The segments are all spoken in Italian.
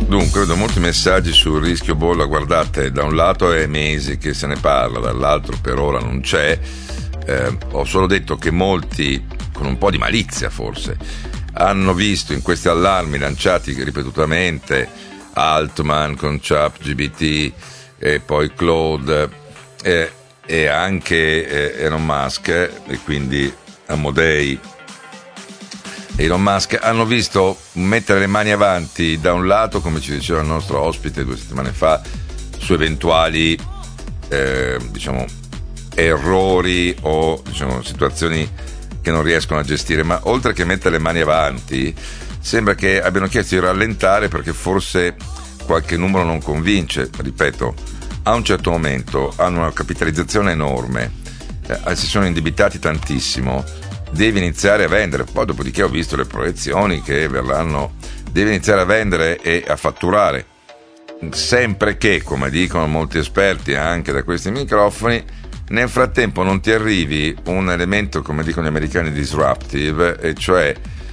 Dunque, vedo molti messaggi sul rischio bolla. Guardate, da un lato è mesi che se ne parla, dall'altro per ora non c'è. Ho solo detto che molti, con un po' di malizia forse, hanno visto in questi allarmi lanciati ripetutamente Altman con ChatGPT e poi Claude e anche Elon Musk e quindi Amodei. Elon Musk hanno visto mettere le mani avanti da un lato, come ci diceva il nostro ospite 2 settimane fa, su eventuali errori o situazioni che non riescono a gestire, ma oltre che mettere le mani avanti sembra che abbiano chiesto di rallentare perché forse qualche numero non convince. Ripeto, a un certo momento hanno una capitalizzazione enorme, si sono indebitati tantissimo, devi iniziare a vendere. Poi dopodiché ho visto le proiezioni che verranno, devi iniziare a vendere e a fatturare, sempre che, come dicono molti esperti anche da questi microfoni, nel frattempo non ti arrivi un elemento, come dicono gli americani, disruptive, e cioè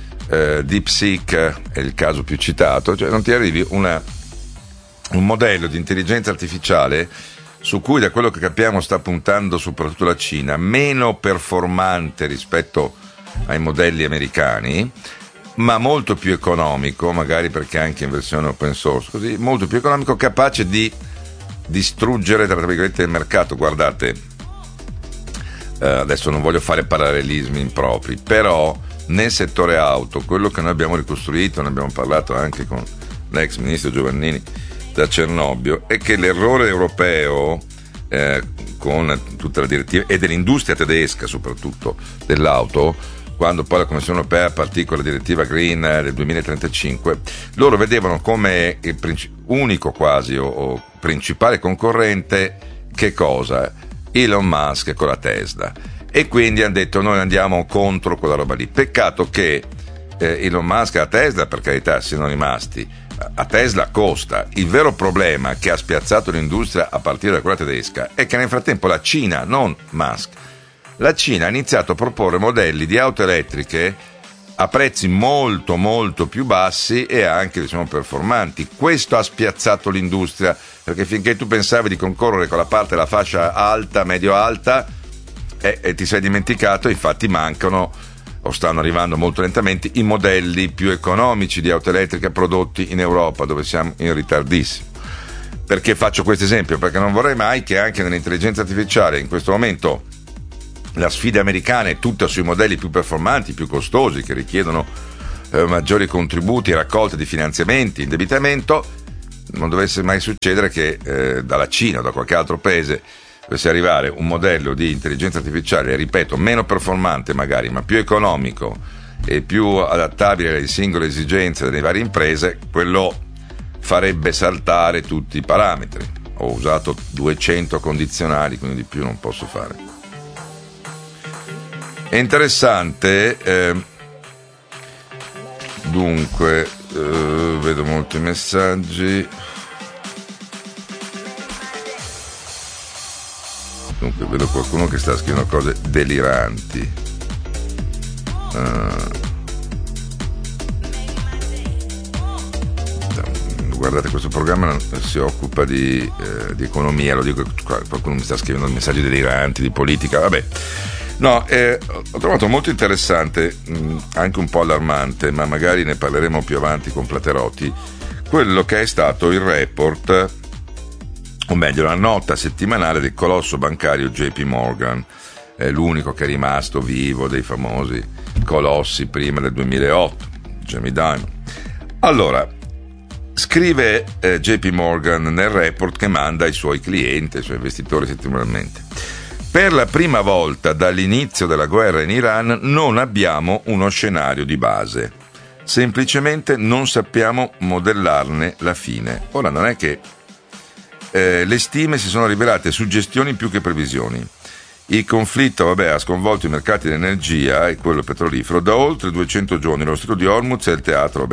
DeepSeek è il caso più citato, cioè non ti arrivi un modello di intelligenza artificiale su cui, da quello che capiamo, sta puntando soprattutto la Cina, meno performante rispetto ai modelli americani, ma molto più economico, magari perché anche in versione open source, così, molto più economico, capace di distruggere, tra virgolette, il mercato. Guardate, adesso non voglio fare parallelismi impropri, però nel settore auto, quello che noi abbiamo ricostruito, ne abbiamo parlato anche con l'ex ministro Giovannini da Cernobbio, è che l'errore europeo con tutta la direttiva, e dell'industria tedesca soprattutto dell'auto, quando poi la Commissione europea partì con la direttiva Green del 2035, loro vedevano come il unico quasi o principale concorrente che cosa? Elon Musk con la Tesla, e quindi hanno detto noi andiamo contro quella roba lì. Peccato che Elon Musk e la Tesla, per carità, siano rimasti. A Tesla costa. Il vero problema che ha spiazzato l'industria a partire da quella tedesca è che nel frattempo la Cina, non Musk, la Cina ha iniziato a proporre modelli di auto elettriche a prezzi molto molto più bassi e anche performanti. Questo ha spiazzato l'industria, perché finché tu pensavi di concorrere con la parte della fascia alta, medio alta, e ti sei dimenticato, infatti mancano o stanno arrivando molto lentamente i modelli più economici di auto elettriche prodotti in Europa, dove siamo in ritardissimo. Perché faccio questo esempio? Perché non vorrei mai che anche nell'intelligenza artificiale in questo momento la sfida americana è tutta sui modelli più performanti, più costosi, che richiedono maggiori contributi, raccolte di finanziamenti, indebitamento. Non dovesse mai succedere che dalla Cina o da qualche altro paese dovesse arrivare un modello di intelligenza artificiale, ripeto, meno performante magari, ma più economico e più adattabile alle singole esigenze delle varie imprese. Quello farebbe saltare tutti i parametri. Ho usato 200 condizionali, quindi di più non posso fare. È interessante, dunque, vedo molti messaggi. Dunque, vedo qualcuno che sta scrivendo cose deliranti. Guardate, questo programma si occupa di economia, lo dico, qualcuno mi sta scrivendo messaggi deliranti, di politica, vabbè. No, ho trovato molto interessante, anche un po' allarmante, ma magari ne parleremo più avanti con Platerotti, quello che è stato il report, o meglio la nota settimanale del colosso bancario JP Morgan, è l'unico che è rimasto vivo dei famosi colossi prima del 2008, Jamie Dimon. Allora, scrive JP Morgan nel report che manda ai suoi clienti, ai suoi investitori settimanalmente: per la prima volta dall'inizio della guerra in Iran non abbiamo uno scenario di base, semplicemente non sappiamo modellarne la fine. Ora, non è che le stime si sono rivelate suggestioni più che previsioni. Il conflitto ha sconvolto i mercati dell'energia e quello petrolifero da oltre 200 giorni. Lo Stretto di Hormuz è il teatro.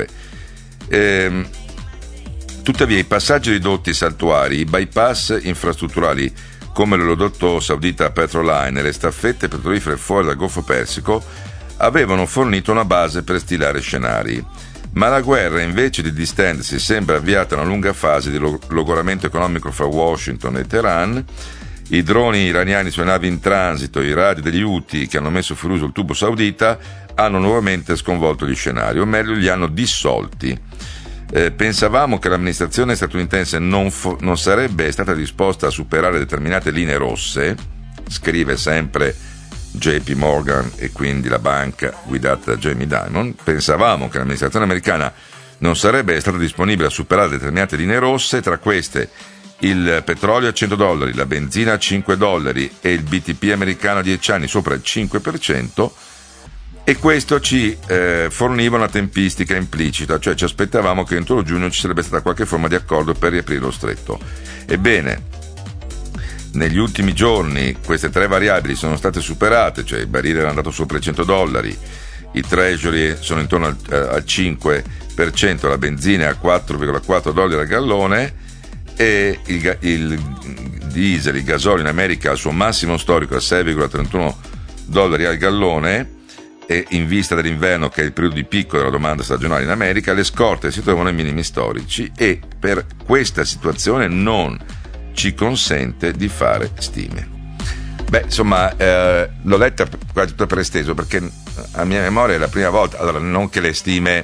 Tuttavia i passaggi ridotti saltuari, i bypass infrastrutturali come l'oleodotto saudita Petroline e le staffette petrolifere fuori dal Golfo Persico avevano fornito una base per stilare scenari. Ma la guerra, invece di distendersi, sembra avviata una lunga fase di logoramento economico fra Washington e Teheran. I droni iraniani sulle navi in transito, i radar degli Houthi che hanno messo fuori uso il tubo saudita hanno nuovamente sconvolto gli scenari, o meglio li hanno dissolti. Pensavamo che l'amministrazione statunitense non sarebbe stata disposta a superare determinate linee rosse, scrive sempre JP Morgan e quindi la banca guidata da Jamie Dimon. Pensavamo che l'amministrazione americana non sarebbe stata disponibile a superare determinate linee rosse, tra queste il petrolio a $100, la benzina a $5 e il BTP americano a 10 anni sopra il 5%, e questo ci forniva una tempistica implicita, cioè ci aspettavamo che entro giugno ci sarebbe stata qualche forma di accordo per riaprire lo stretto. Ebbene, negli ultimi giorni queste tre variabili sono state superate, cioè il barile era andato sopra i $100, i treasury sono intorno al 5%, la benzina è a $4,4 al gallone e il diesel, il gasolio in America al suo massimo storico a $6,31 al gallone, e in vista dell'inverno, che è il periodo di picco della domanda stagionale in America, le scorte si trovano ai minimi storici e per questa situazione non ci consente di fare stime. Beh, insomma, l'ho letta quasi tutta per esteso, perché a mia memoria è la prima volta, allora non che le stime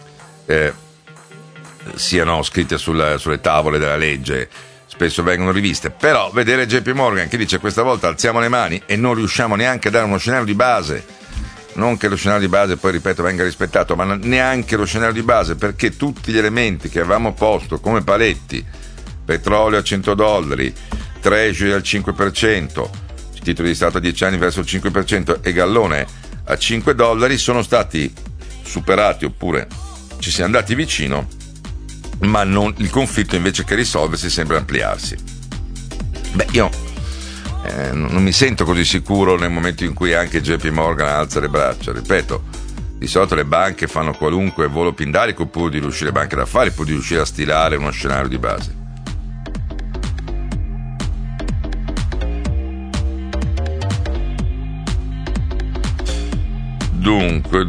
siano scritte sulle tavole della legge, spesso vengono riviste, però vedere JP Morgan che dice questa volta alziamo le mani e non riusciamo neanche a dare uno scenario di base, non che lo scenario di base poi ripeto venga rispettato, ma neanche lo scenario di base, perché tutti gli elementi che avevamo posto come paletti, petrolio a $100, treasury al 5%, titoli di Stato a 10 anni verso il 5% e gallone a $5, sono stati superati, oppure ci siamo andati vicino, ma il conflitto invece che risolversi sembra ampliarsi. Beh, io non mi sento così sicuro nel momento in cui anche JP Morgan alza le braccia. Ripeto, di solito le banche fanno qualunque volo pindarico pur di riuscire, le banche d'affari, pur di riuscire a stilare uno scenario di base. Dunque.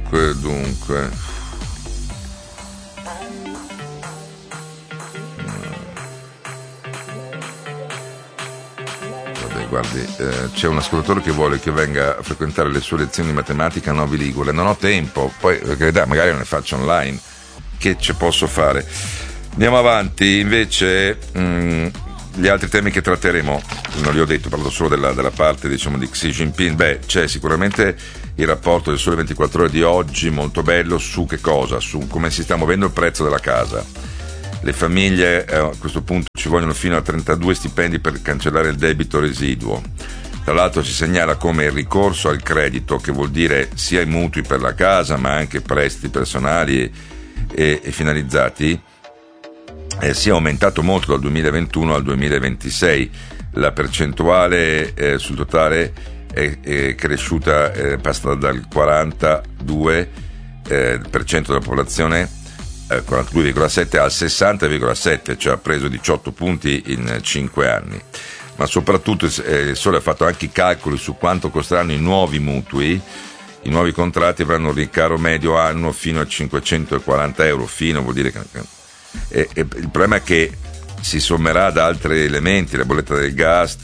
Guardi, c'è un ascoltatore che vuole che venga a frequentare le sue lezioni di matematica a Novi Ligure. Non ho tempo, poi magari ne faccio online, che ci posso fare. Andiamo avanti, invece gli altri temi che tratteremo, non li ho detto, parlo solo della parte diciamo di Xi Jinping. Beh, c'è sicuramente il rapporto del Sole 24 Ore di oggi, molto bello, su che cosa? Su come si sta muovendo il prezzo della casa. Le famiglie a questo punto ci vogliono fino a 32 stipendi per cancellare il debito residuo. Tra l'altro si segnala come il ricorso al credito, che vuol dire sia i mutui per la casa ma anche prestiti personali e finalizzati, sia aumentato molto dal 2021 al 2026. La percentuale sul totale è cresciuta, passa dal 42% della popolazione 42,7 al 60,7, cioè ha preso 18 punti in 5 anni. Ma soprattutto il Sole ha fatto anche i calcoli su quanto costeranno i nuovi mutui. I nuovi contratti avranno un rincaro medio annuo fino a €540, fino vuol dire che il problema è che si sommerà ad altri elementi, la bolletta del gas,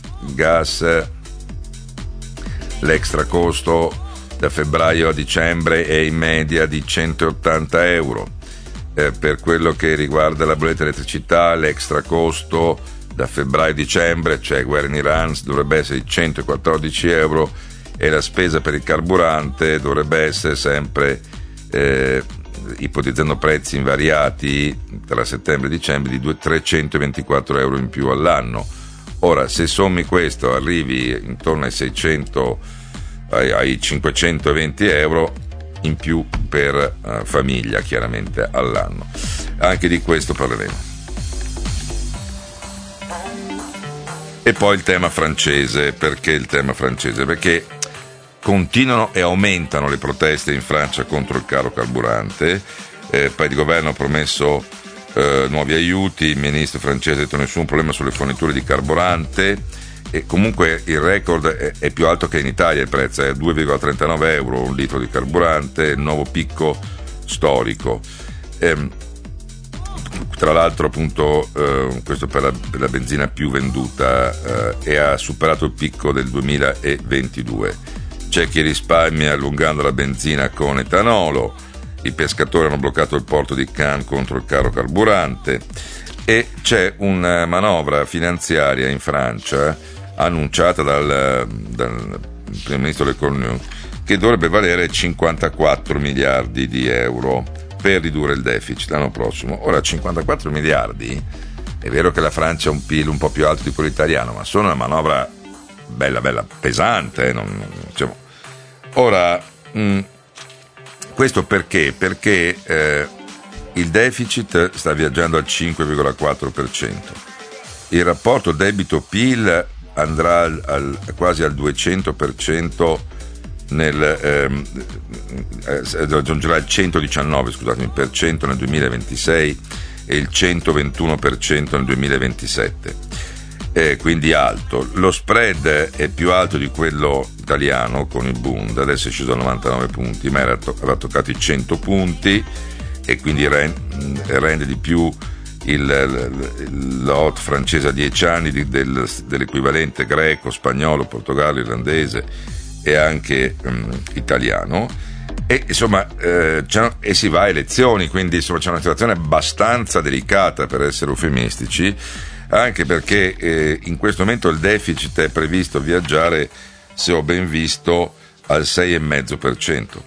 l'extra costo da febbraio a dicembre è in media di €180. Per quello che riguarda la bolletta elettricità, l'extra costo da febbraio a dicembre, cioè guerra in Iran, dovrebbe essere di €114 e la spesa per il carburante dovrebbe essere sempre, ipotizzando prezzi invariati tra settembre e dicembre, di €324 in più all'anno. Ora, se sommi questo arrivi intorno ai 600, ai €520 in più per famiglia, chiaramente all'anno. Anche di questo parleremo. E poi il tema francese. Perché il tema francese? Perché continuano e aumentano le proteste in Francia contro il caro carburante. Poi il governo ha promesso nuovi aiuti, il ministro francese ha detto nessun problema sulle forniture di carburante. E comunque il record è più alto che in Italia, il prezzo è €2,39 un litro di carburante, il nuovo picco storico. Tra l'altro appunto questo per la benzina più venduta, e ha superato il picco del 2022. C'è chi risparmia allungando la benzina con etanolo, i pescatori hanno bloccato il porto di Cannes contro il caro carburante, e c'è una manovra finanziaria in Francia annunciata dal primo ministro Le Cornu che dovrebbe valere 54 miliardi di euro per ridurre il deficit l'anno prossimo. Ora, 54 miliardi, è vero che la Francia ha un PIL un po' più alto di quello italiano, ma sono una manovra bella pesante, diciamo. Ora, questo perché? Perché il deficit sta viaggiando al 5,4%, il rapporto debito-PIL andrà quasi al 200%, raggiungerà il 119% nel 2026 e il 121% nel 2027, quindi alto. Lo spread è più alto di quello italiano con il Bund, adesso è sceso a 99 punti, ma aveva toccato i 100 punti e quindi rende di più l'OAT francese a 10 anni dell'equivalente greco, spagnolo, portogallo, irlandese e anche italiano, e insomma e si va a elezioni, quindi insomma c'è una situazione abbastanza delicata, per essere eufemistici, anche perché in questo momento il deficit è previsto viaggiare, se ho ben visto, al 6,5%.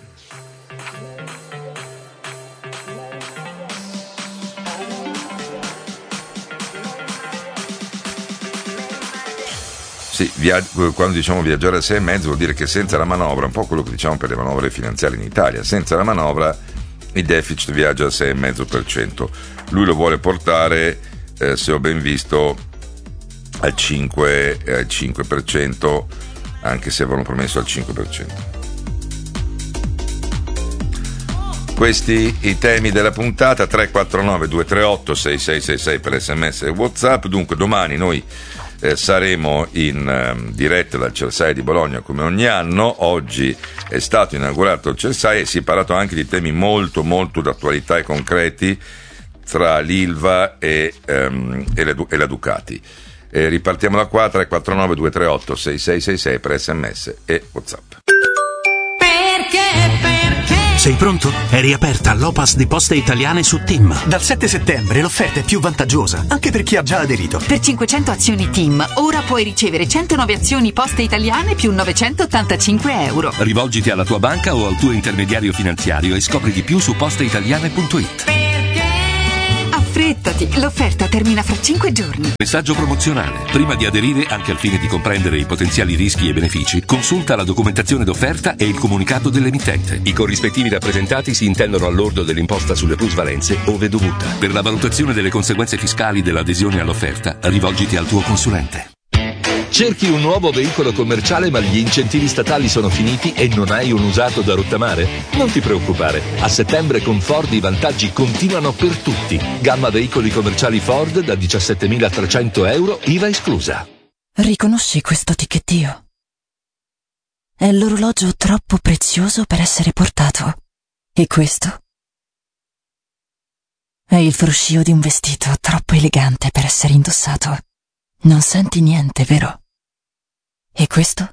Sì, quando diciamo viaggiare al 6,5 vuol dire che senza la manovra, un po' quello che diciamo per le manovre finanziarie in Italia, senza la manovra il deficit viaggia al 6,5%. Lui lo vuole portare, se ho ben visto, al 5%, anche se avevano promesso al 5%. Questi i temi della puntata. 349 238 6666 per SMS e WhatsApp. Dunque domani noi saremo in diretta dal Cersai di Bologna come ogni anno. Oggi è stato inaugurato il Cersai e si è parlato anche di temi molto d'attualità e concreti tra l'Ilva e la Ducati. Ripartiamo da qua. 349 238 6666 per SMS e WhatsApp. Perché? Sei pronto? È riaperta l'Opas di Poste Italiane su TIM. Dal 7 settembre l'offerta è più vantaggiosa, anche per chi ha già aderito. Per 500 azioni TIM, ora puoi ricevere 109 azioni Poste Italiane più 985 euro. Rivolgiti alla tua banca o al tuo intermediario finanziario e scopri di più su posteitaliane.it. Affrettati, l'offerta termina fra 5 giorni. Messaggio promozionale. Prima di aderire, anche al fine di comprendere i potenziali rischi e benefici, consulta la documentazione d'offerta e il comunicato dell'emittente. I corrispettivi rappresentati si intendono al lordo dell'imposta sulle plusvalenze, ove dovuta. Per la valutazione delle conseguenze fiscali dell'adesione all'offerta, rivolgiti al tuo consulente. Cerchi un nuovo veicolo commerciale ma gli incentivi statali sono finiti e non hai un usato da rottamare? Non ti preoccupare, a settembre con Ford i vantaggi continuano per tutti. Gamma veicoli commerciali Ford da 17.300 euro, IVA esclusa. Riconosci questo ticchettio? È l'orologio troppo prezioso per essere portato. E questo? È il fruscio di un vestito troppo elegante per essere indossato. Non senti niente, vero? E questo?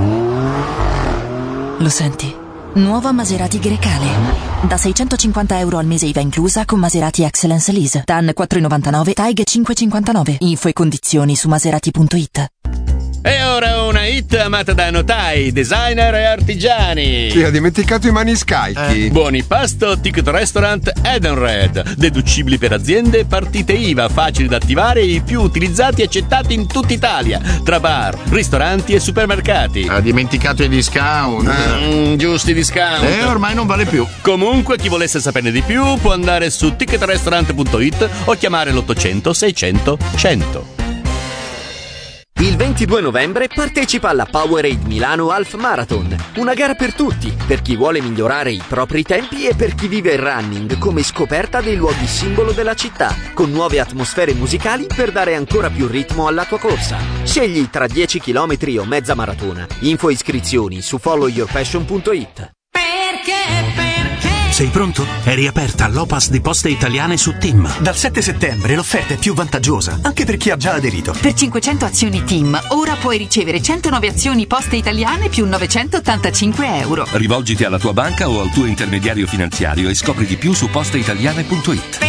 Lo senti? Nuova Maserati Grecale. Da 650 euro al mese IVA inclusa con Maserati Excellence Lease. TAN 4,99, TAIG 5,59. Info e condizioni su maserati.it. E ora una hit amata da notai, designer e artigiani. Sì, ho dimenticato i maniscalchi. Buoni pasto, ticket restaurant Edenred. Deducibili per aziende, partite IVA, facili da attivare e i più utilizzati e accettati in tutta Italia. Tra bar, ristoranti e supermercati. Ha dimenticato i discount. Giusti discount. Ormai non vale più. Comunque, chi volesse saperne di più può andare su ticketrestaurant.it o chiamare l'800 600 100. Il 22 novembre partecipa alla Powerade Milano Half Marathon, una gara per tutti, per chi vuole migliorare i propri tempi e per chi vive il running come scoperta dei luoghi simbolo della città, con nuove atmosfere musicali per dare ancora più ritmo alla tua corsa. Scegli tra 10 km o mezza maratona. Info e iscrizioni su followyourpassion.it. Perché? Sei pronto? È riaperta l'Opas di Poste Italiane su TIM. Dal 7 settembre l'offerta è più vantaggiosa, anche per chi ha già aderito. Per 500 azioni TIM, ora puoi ricevere 109 azioni Poste Italiane più 985 euro. Rivolgiti alla tua banca o al tuo intermediario finanziario e scopri di più su posteitaliane.it.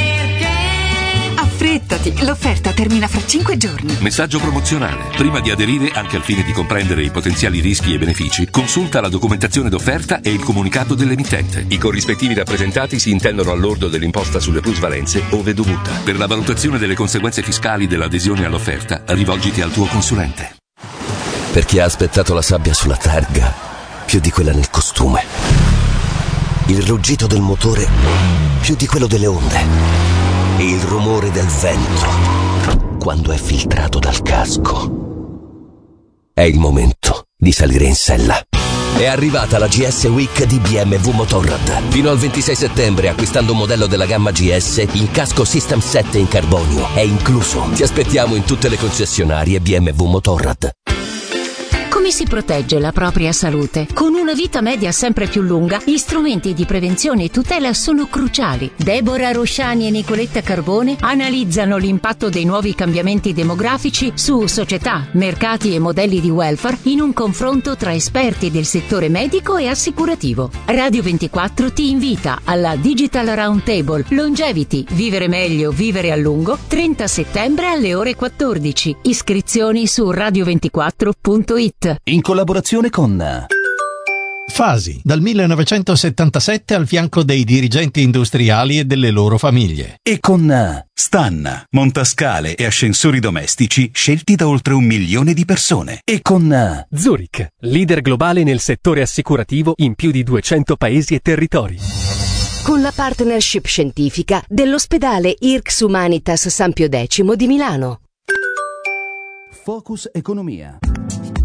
Affrettati, l'offerta termina fra 5 giorni. Messaggio promozionale. Prima di aderire, anche al fine di comprendere i potenziali rischi e benefici, consulta la documentazione d'offerta e il comunicato dell'emittente. I corrispettivi rappresentati si intendono al lordo dell'imposta sulle plusvalenze, ove dovuta. Per la valutazione delle conseguenze fiscali dell'adesione all'offerta, rivolgiti al tuo consulente. Per chi ha aspettato la sabbia sulla targa, più di quella nel costume. Il ruggito del motore, più di quello delle onde. E il rumore del vento quando è filtrato dal casco. È il momento di salire in sella. È arrivata la GS Week di BMW Motorrad. Fino al 26 settembre, acquistando un modello della gamma GS, il casco System 7 in carbonio è incluso. Ti aspettiamo in tutte le concessionarie BMW Motorrad. Come si protegge la propria salute? Con una vita media sempre più lunga, gli strumenti di prevenzione e tutela sono cruciali. Deborah Rosciani e Nicoletta Carbone analizzano l'impatto dei nuovi cambiamenti demografici su società, mercati e modelli di welfare in un confronto tra esperti del settore medico e assicurativo. Radio 24 ti invita alla Digital Roundtable Longevity, vivere meglio, vivere a lungo, 30 settembre alle ore 14. Iscrizioni su radio24.it. In collaborazione con Fasi, dal 1977 al fianco dei dirigenti industriali e delle loro famiglie. E con Stan, montascale e ascensori domestici scelti da oltre 1 milione di persone. E con Zurich, leader globale nel settore assicurativo in più di 200 paesi e territori. Con la partnership scientifica dell'ospedale IRCS Humanitas San Pio X di Milano. Focus Economia.